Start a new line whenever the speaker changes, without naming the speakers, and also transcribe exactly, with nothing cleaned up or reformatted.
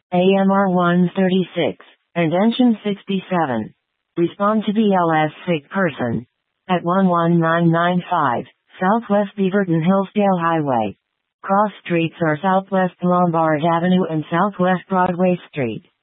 A M R one thirty-six, and engine sixty-seven. Respond to B L S sick person. At one one nine nine five, Southwest Beaverton Hillsdale Highway. Cross streets are Southwest Lombard Avenue and Southwest Broadway Street.